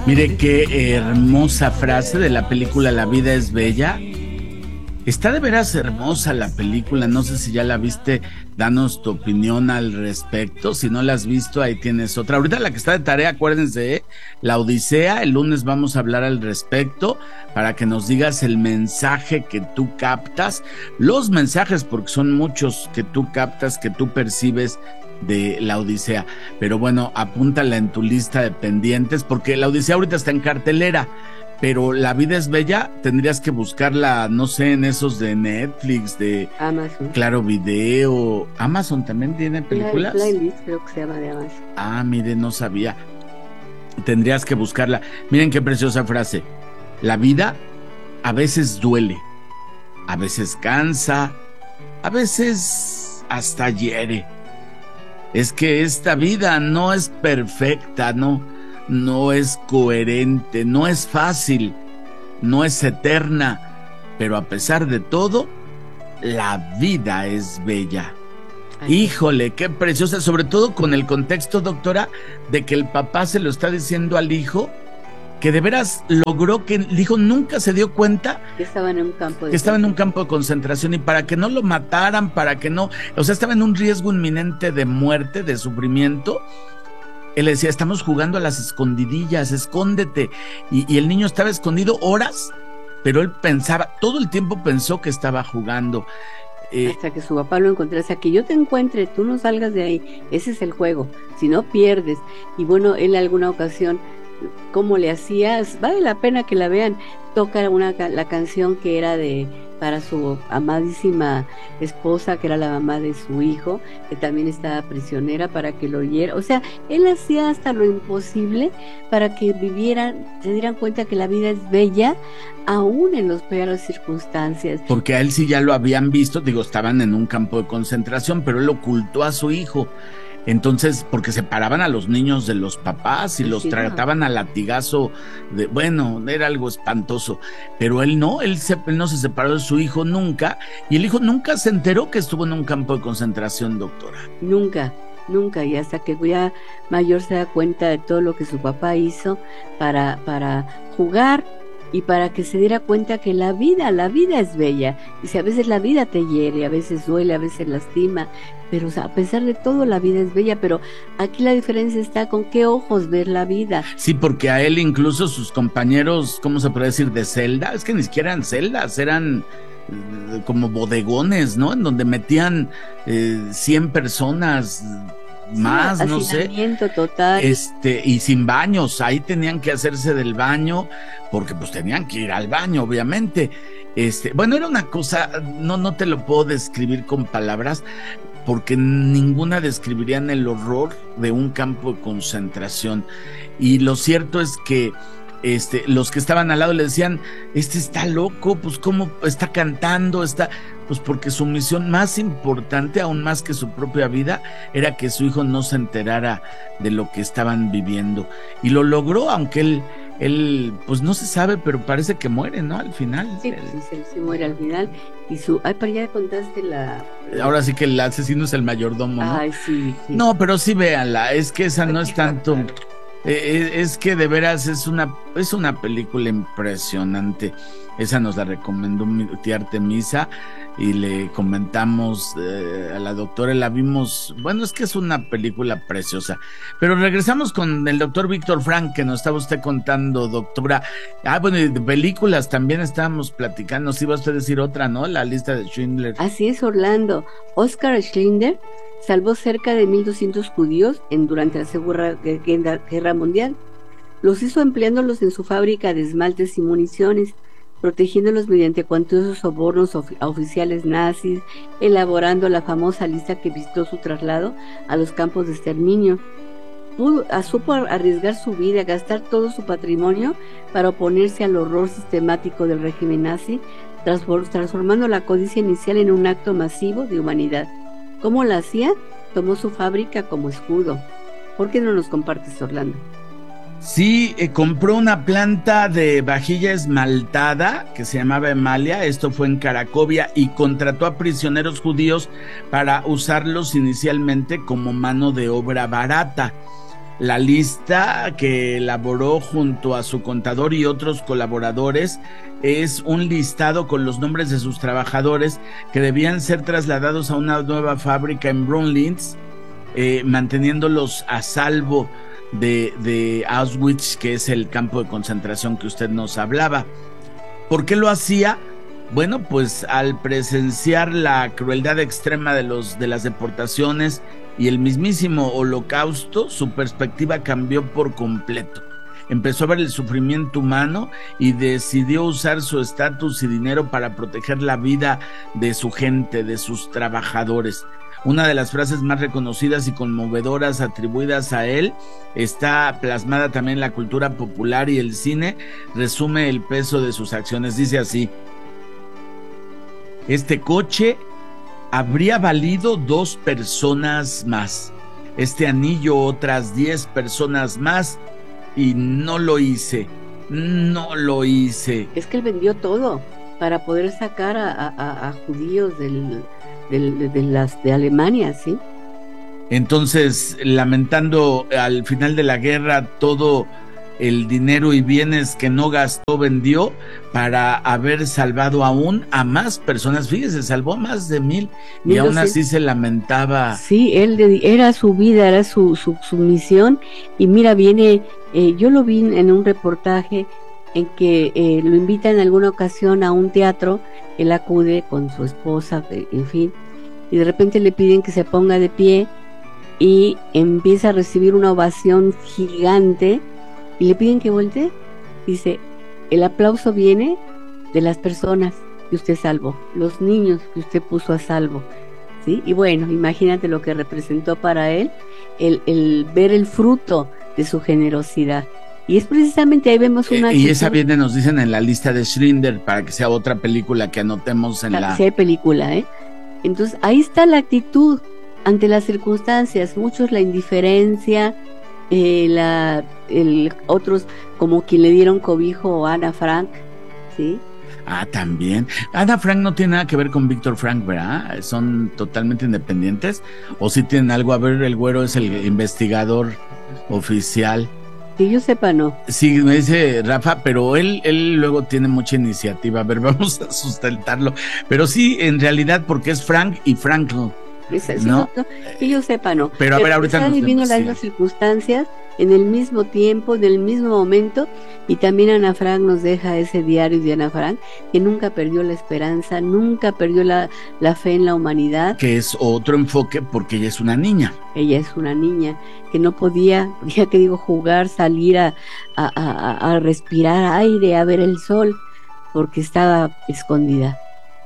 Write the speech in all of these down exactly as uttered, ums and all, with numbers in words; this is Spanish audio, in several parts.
Mire qué hermosa frase de la película La vida es bella. Está de veras hermosa la película, no sé si ya la viste, danos tu opinión al respecto, si no la has visto ahí tienes otra. Ahorita la que está de tarea, acuérdense, ¿eh? La Odisea, el lunes vamos a hablar al respecto para que nos digas el mensaje que tú captas, los mensajes porque son muchos que tú captas, que tú percibes de la Odisea, pero bueno, apúntala en tu lista de pendientes porque la Odisea ahorita está en cartelera. Pero La vida es bella, tendrías que buscarla, no sé, en esos de Netflix, de Amazon. Claro Video. ¿Amazon también tiene películas? Playlist, creo que se llama de Amazon. Ah, mire, no sabía. Tendrías que buscarla. Miren qué preciosa frase. La vida a veces duele, a veces cansa, a veces hasta hiere. Es que esta vida no es perfecta, no. No es coherente, no es fácil, no es eterna, pero a pesar de todo, la vida es bella. Ay. Híjole, qué preciosa, sobre todo con el contexto, doctora, de que el papá se lo está diciendo al hijo, que de veras logró que el hijo nunca se dio cuenta que estaba en un campo de que estaba en un campo de concentración y para que no lo mataran, para que no, o sea, estaba en un riesgo inminente de muerte, de sufrimiento. Él decía, estamos jugando a las escondidillas, escóndete. Y, y el niño estaba escondido horas, pero él pensaba, todo el tiempo pensó que estaba jugando. Eh, Hasta que su papá lo encontrase, a que yo te encuentre, tú no salgas de ahí. Ese es el juego, si no pierdes. Y bueno, él en alguna ocasión, ¿cómo le hacías? Vale la pena que la vean. Toca una, la canción que era de para su amadísima esposa, que era la mamá de su hijo, que también estaba prisionera, para que lo oyera. O sea, él hacía hasta lo imposible para que vivieran, se dieran cuenta que la vida es bella, aún en las peores circunstancias. Porque a él sí ya lo habían visto, digo, estaban en un campo de concentración, pero él ocultó a su hijo. Entonces, porque separaban a los niños de los papás y los sí, trataban no. a latigazo, de, bueno, era algo espantoso, pero él no, él, se, él no se separó de su hijo nunca, y el hijo nunca se enteró que estuvo en un campo de concentración, doctora. Nunca, nunca, y hasta que ya mayor se da cuenta de todo lo que su papá hizo para, para jugar, y para que se diera cuenta que la vida, la vida es bella. Y si a veces la vida te hiere, a veces duele, a veces lastima, pero o sea, a pesar de todo la vida es bella. Pero aquí la diferencia está con qué ojos ver la vida. Sí, porque a él incluso sus compañeros, ¿cómo se puede decir? De celda, es que ni siquiera eran celdas, eran eh, como bodegones, ¿no? En donde metían eh, cien personas... más, sí, no sé, total. este, y sin baños, ahí tenían que hacerse del baño, porque pues tenían que ir al baño, obviamente, este, bueno, era una cosa, no, no te lo puedo describir con palabras, porque ninguna describirían el horror de un campo de concentración, y lo cierto es que Este, los que estaban al lado le decían, este está loco, pues cómo está cantando, está, pues porque su misión más importante, aún más que su propia vida, era que su hijo no se enterara de lo que estaban viviendo, y lo logró, aunque él, él, pues no se sabe, pero parece que muere, ¿no? Al final. Sí, pues sí, sí muere al final, y su, ay, pero ya contaste la... Ahora sí que el asesino es el mayordomo, ¿no? Ay, sí, sí. No, pero sí véanla, es que esa no es tanto... Eh, es que de veras es una es una película impresionante. Esa nos la recomendó mi tía Artemisa y le comentamos eh, a la doctora, la vimos, bueno, es que es una película preciosa. Pero regresamos con el doctor Víctor Frank, que nos estaba usted contando, doctora. Ah, bueno, y de películas también estábamos platicando, si iba usted a decir otra, ¿no? La lista de Schindler. Así es, Orlando. Oscar Schindler salvó cerca de mil doscientos judíos en, durante la Segunda Guerra Mundial. Los hizo empleándolos en su fábrica de esmaltes y municiones, protegiéndolos mediante cuantiosos sobornos of- a oficiales nazis, elaborando la famosa lista que visitó su traslado a los campos de exterminio. Pudo, supo arriesgar su vida, gastar todo su patrimonio para oponerse al horror sistemático del régimen nazi, transformando la codicia inicial en un acto masivo de humanidad. ¿Cómo la hacía? Tomó su fábrica como escudo. ¿Por qué no nos compartes, Orlando? Sí, eh, compró una planta de vajilla esmaltada que se llamaba Emalia, esto fue en Cracovia, y contrató a prisioneros judíos para usarlos inicialmente como mano de obra barata. La lista que elaboró junto a su contador y otros colaboradores es un listado con los nombres de sus trabajadores que debían ser trasladados a una nueva fábrica en Brunlitz, eh, manteniéndolos a salvo de, de Auschwitz, que es el campo de concentración que usted nos hablaba. ¿Por qué lo hacía? Bueno, pues al presenciar la crueldad extrema de, los, de las deportaciones y el mismísimo holocausto, su perspectiva cambió por completo. Empezó a ver el sufrimiento humano y decidió usar su estatus y dinero para proteger la vida de su gente, de sus trabajadores. Una de las frases más reconocidas y conmovedoras atribuidas a él está plasmada también en la cultura popular y el cine, resume el peso de sus acciones. Dice así: este coche habría valido dos personas más, este anillo otras diez personas más, y no lo hice, no lo hice. Es que él vendió todo para poder sacar a, a, a judíos del, del, de, las, de Alemania, ¿sí? Entonces, lamentando al final de la guerra todo el dinero y bienes que no gastó, vendió para haber salvado aún a más personas. Fíjese, salvó a más de mil y mil aún así se lamentaba. Sí, él era su vida, era su, su, su misión. Y mira, viene, eh, yo lo vi en un reportaje en que eh, lo invitan en alguna ocasión a un teatro, él acude con su esposa, en fin, y de repente le piden que se ponga de pie y empieza a recibir una ovación gigante. Y le piden que voltee. Dice, el aplauso viene de las personas que usted salvó, los niños que usted puso a salvo, ¿sí? Y bueno, imagínate lo que representó para él el, el ver el fruto de su generosidad. Y es precisamente ahí vemos una... Eh, y esa viene, nos dicen, en la lista de Schindler, para que sea otra película que anotemos en la... Sí, hay película, ¿eh? Entonces, ahí está la actitud ante las circunstancias. Muchos la indiferencia... Eh, la, el, otros como quien le dieron cobijo a Ana Frank, ¿sí? Ah, también. Ana Frank no tiene nada que ver con Víctor Frank, ¿verdad? ¿Son totalmente independientes? ¿O sí tienen algo? A ver, el güero es el investigador oficial. Que yo sepa, no. Sí, me dice Rafa, pero él, él luego tiene mucha iniciativa. A ver, vamos a sustentarlo. Pero sí, en realidad, porque es Frank y Frankl. Sí, ¿no? No, que yo sepa, no. Pero a ver, ahorita están viviendo las mismas circunstancias en el mismo tiempo, en el mismo momento, y también Ana Frank nos deja ese diario de Ana Frank, que nunca perdió la esperanza, nunca perdió la, la fe en la humanidad. Que es otro enfoque porque ella es una niña. Ella es una niña que no podía, ya que digo, jugar, salir a, a, a, a respirar aire, a ver el sol, porque estaba escondida.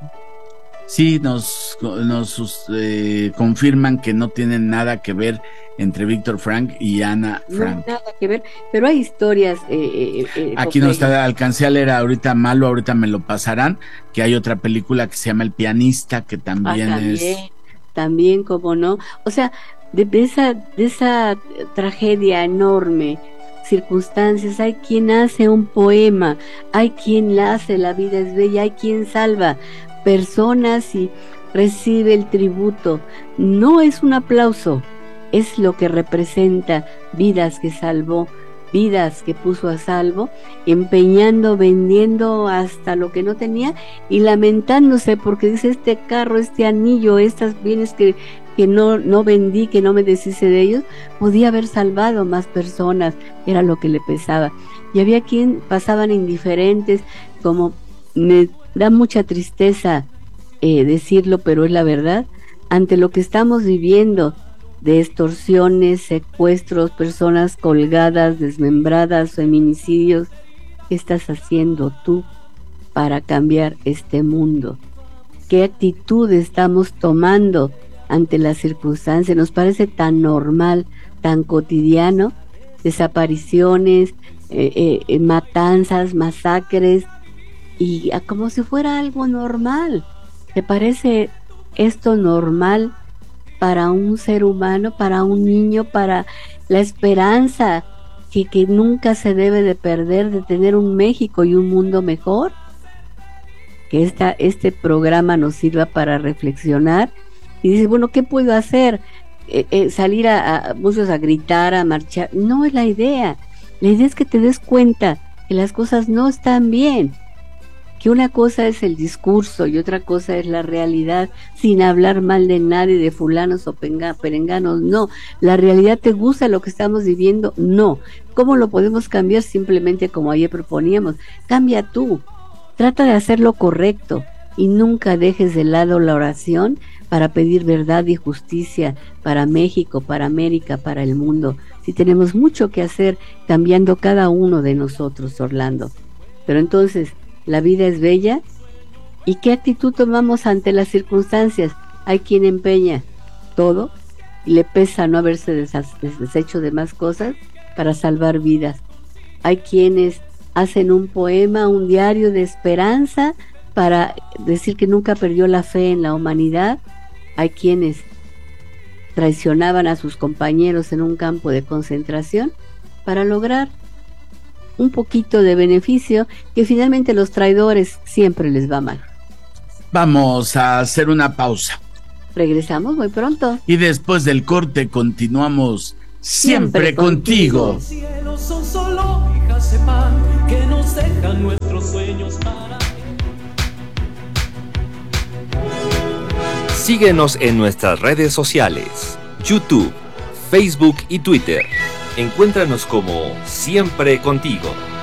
Sí, nos, nos eh, confirman que no tienen nada que ver entre Víctor Frank y Ana Frank. No, nada que ver, pero hay historias. Eh, eh, Aquí no está, alcancé a leer ahorita malo, ahorita me lo pasarán, que hay otra película que se llama El pianista, que también, ah, también es... También, como no, o sea, de, de, esa, de esa tragedia enorme, circunstancias, hay quien hace un poema, hay quien la hace, La vida es bella, hay quien salva personas y recibe el tributo. No es un aplauso, es lo que representa vidas que salvó, vidas que puso a salvo, empeñando, vendiendo hasta lo que no tenía y lamentándose porque dice, este carro, este anillo, estos bienes que, que no, no vendí, que no me deshice de ellos, podía haber salvado más personas, era lo que le pesaba. Y había quien pasaban indiferentes, como me da mucha tristeza eh, decirlo, pero es la verdad, ante lo que estamos viviendo de extorsiones, secuestros, personas colgadas, desmembradas, feminicidios. ¿Qué estás haciendo tú para cambiar este mundo? ¿Qué actitud estamos tomando ante las circunstancias? Nos parece tan normal, tan cotidiano, desapariciones, eh, eh, matanzas, masacres, y como si fuera algo normal. ¿Te parece esto normal para un ser humano, para un niño, para la esperanza que, que nunca se debe de perder de tener un México y un mundo mejor? Que esta, este programa nos sirva para reflexionar y dices, bueno, ¿qué puedo hacer? eh, eh, salir a, a muchos a gritar, a marchar. No es la idea. La idea es que te des cuenta que las cosas no están bien, que una cosa es el discurso y otra cosa es la realidad, sin hablar mal de nadie, de fulanos o penga, perenganos, no. La realidad, ¿te gusta lo que estamos viviendo? No. ¿Cómo lo podemos cambiar? Simplemente como ayer proponíamos, cambia tú, trata de hacer lo correcto y nunca dejes de lado la oración para pedir verdad y justicia para México, para América, para el mundo. Sí tenemos mucho que hacer cambiando cada uno de nosotros, Orlando. Pero entonces, la vida es bella. ¿Y qué actitud tomamos ante las circunstancias? Hay quien empeña todo y le pesa no haberse deshecho de más cosas para salvar vidas. Hay quienes hacen un poema, un diario de esperanza para decir que nunca perdió la fe en la humanidad. Hay quienes traicionaban a sus compañeros en un campo de concentración para lograr un poquito de beneficio, que finalmente los traidores siempre les va mal. Vamos a hacer una pausa. Regresamos muy pronto. Y después del corte continuamos siempre, siempre contigo. Los cielos son solo hijas de pan que nos dejan nuestros sueños para... Síguenos en nuestras redes sociales, YouTube, Facebook y Twitter. Encuéntranos como Siempre Contigo.